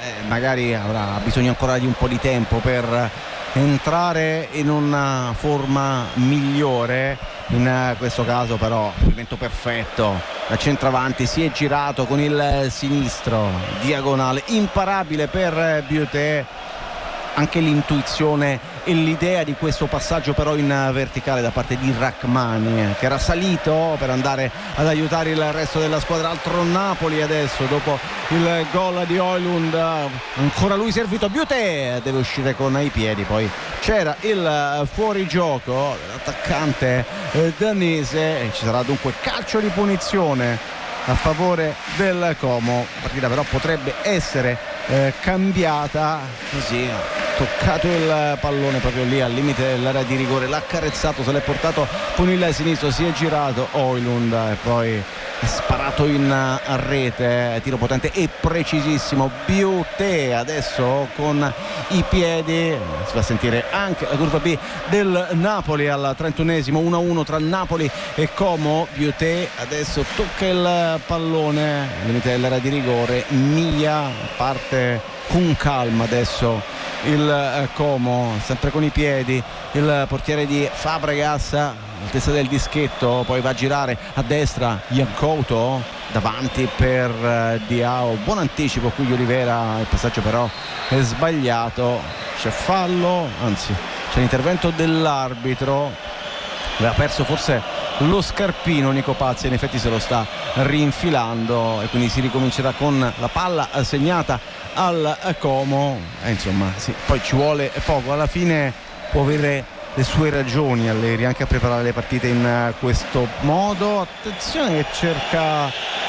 magari avrà bisogno ancora di un po' di tempo per entrare in una forma migliore. In questo caso però movimento perfetto da centravanti, si è girato con il sinistro, diagonale, imparabile per Biote. Anche l'intuizione e l'idea di questo passaggio però in verticale da parte di Rachmani, che era salito per andare ad aiutare il resto della squadra. Altro Napoli adesso dopo il gol di Højlund, ancora lui servito. Biote deve uscire con i piedi, poi c'era il fuorigioco dell'attaccante danese, ci sarà dunque calcio di punizione a favore del Como. La partita però potrebbe essere cambiata. Così toccato il pallone proprio lì al limite dell'area di rigore, l'ha carezzato, se l'è portato con il sinistro, si è girato Højlund e poi è sparato in rete. Tiro potente e precisissimo. Biote adesso con i piedi, si fa sentire anche la curva B del Napoli al 31esimo. 1-1 tra Napoli e Como. Biote adesso tocca il pallone al limite dell'area di rigore. Mia parte con calma adesso il Como, sempre con i piedi il portiere di Fabregas all'altezza del dischetto, poi va a girare a destra Iancouto davanti per Diao, buon anticipo qui di Olivera, il passaggio però è sbagliato, c'è fallo, anzi c'è l'intervento dell'arbitro, aveva perso forse lo scarpino Nico Pazzi, in effetti se lo sta rinfilando e quindi si ricomincerà con la palla assegnata al Como. Insomma sì, poi ci vuole poco, alla fine può avere le sue ragioni Allegri anche a preparare le partite in questo modo. Attenzione che cerca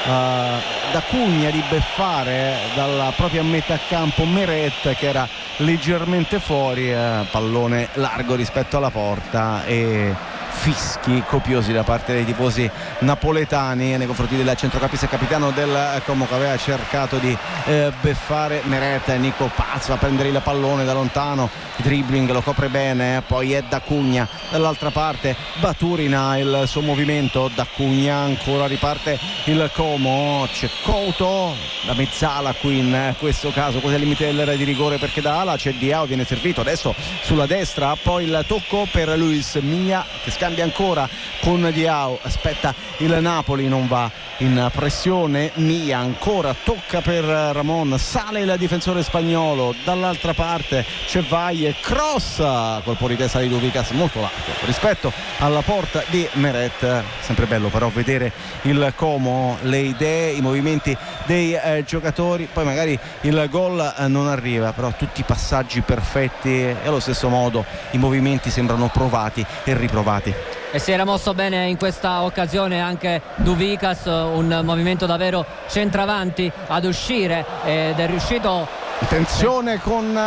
da Cugna di beffare dalla propria metà campo Meret, che era leggermente fuori, pallone largo rispetto alla porta e fischi copiosi da parte dei tifosi napoletani nei confronti del centrocampista capitano del Como, che aveva cercato di beffare Meret. Nico Paz va a prendere il pallone da lontano, dribbling, lo copre bene, poi è da Cugna dall'altra parte, Baturina il suo movimento, da Cugna ancora riparte il Como, c'è Couto da mezzala qui in questo caso, quasi al limite dell'area di rigore perché da ala c'è Diao, viene servito adesso sulla destra, poi il tocco per Luis Mia che scambia ancora con Diao, aspetta il Napoli, non va in pressione, Mia ancora tocca per Ramon, sale il difensore spagnolo, dall'altra parte c'è Valle, cross, colpo di testa di Duvicas molto largo rispetto alla porta di Meret. Sempre bello però vedere il Como, le idee, i movimenti dei giocatori, poi magari il gol non arriva, però tutti i passaggi perfetti e allo stesso modo i movimenti sembrano provati e riprovati. E si era mosso bene in questa occasione anche Duvicas, un movimento davvero centravanti ad uscire ed è riuscito. Attenzione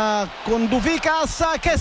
con Duvicas che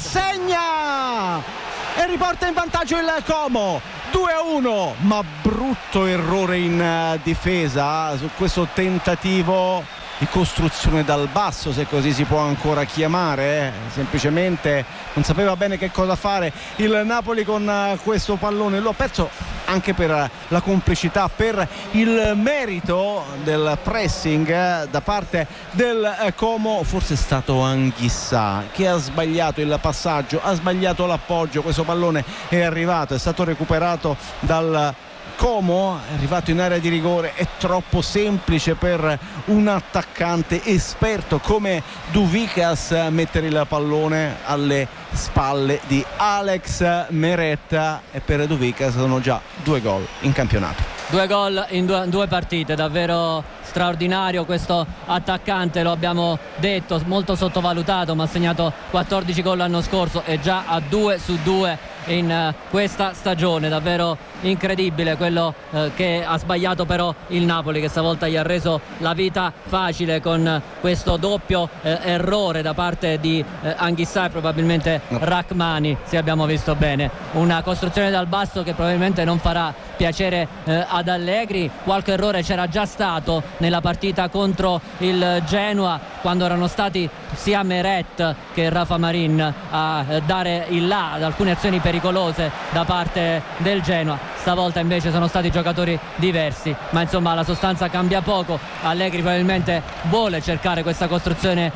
segna e riporta in vantaggio il Como 2-1, ma brutto errore in difesa su questo tentativo di costruzione dal basso, se così si può ancora chiamare, semplicemente non sapeva bene che cosa fare il Napoli con questo pallone, lo ha perso anche per la complicità, per il merito del pressing da parte del Como. Forse è stato Anghissà che ha sbagliato il passaggio, ha sbagliato l'appoggio, questo pallone è arrivato, è stato recuperato dal Como, è arrivato in area di rigore, è troppo semplice per un attaccante esperto come Duvicas mettere il pallone alle spalle di Alex Meret, e per Duvicas sono già 2 gol in campionato. 2 gol in due partite, davvero straordinario questo attaccante, lo abbiamo detto, molto sottovalutato, ma ha segnato 14 gol l'anno scorso e già a 2 su 2 in questa stagione, davvero incredibile quello che ha sbagliato però il Napoli, che stavolta gli ha reso la vita facile con questo doppio errore da parte di Anghissà e probabilmente Rachmani, se abbiamo visto bene, una costruzione dal basso che probabilmente non farà piacere ad Allegri. Qualche errore c'era già stato nella partita contro il Genoa, quando erano stati sia Meret che Rafa Marin a dare il là ad alcune azioni pericolose da parte del Genoa. Stavolta invece sono stati giocatori diversi, ma insomma la sostanza cambia poco. Allegri probabilmente vuole cercare questa costruzione